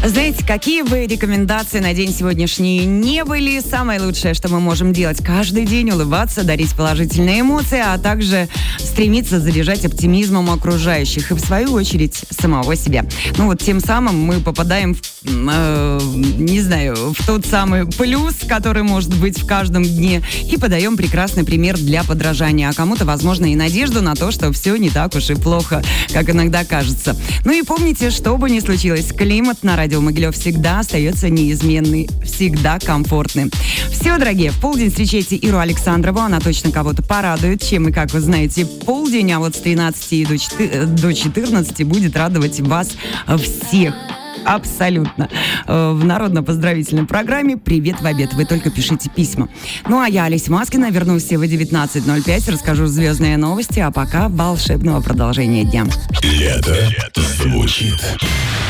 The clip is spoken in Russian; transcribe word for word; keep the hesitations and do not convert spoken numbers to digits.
Знаете, какие бы рекомендации на день сегодняшний не были, самое лучшее, что мы можем делать каждый день, улыбаться, дарить положительные эмоции, а также стремиться заряжать оптимизмом окружающих и, в свою очередь, самого себя. Ну вот тем самым мы попадаем в, э, не знаю, в тот самый плюс, который может быть в каждом дне, и подаем прекрасный пример для подражания, а кому-то, возможно, и надежду на то, что все не так уж и плохо, как иногда кажется. Ну и помните, что бы ни случилось, климат на радио Могилев всегда остается неизменный, всегда комфортным. Все, дорогие, в полдень встречайте Иру Александрову, она точно кого-то порадует, чем и, как вы знаете, полдень, а вот с тринадцати до четырнадцати будет радовать вас всех. Абсолютно. В народно-поздравительной программе «Привет в обед». Вы только пишите письма. Ну, а я, Олеся Маскина, вернусь в девятнадцать ноль пять, расскажу звездные новости, а пока волшебного продолжения дня. Лето звучит.